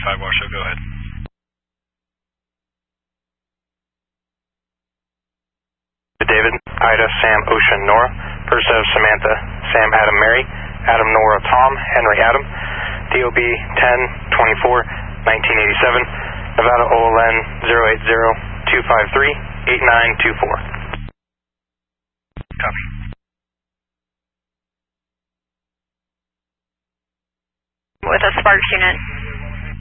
5 Washoe, go ahead. David, Ida, Sam, Ocean, Nora, first of Samantha, Sam, Adam, Mary, Adam, Nora, Tom, Henry, Adam, DOB 10-24, 1987, Nevada OLN 080-253-8924. Copy.